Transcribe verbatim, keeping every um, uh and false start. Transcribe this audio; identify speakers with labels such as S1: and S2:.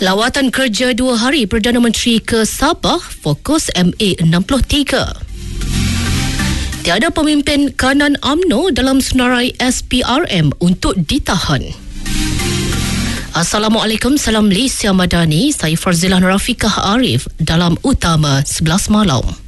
S1: Lawatan kerja dua hari Perdana Menteri ke Sabah fokus M A enam puluh tiga. Tiada pemimpin kanan U M N O dalam senarai S P R M untuk ditahan. Assalamualaikum, salam Malaysia Madani. Saya Farzilan Rafiqah Arif dalam Utama sebelas Malam.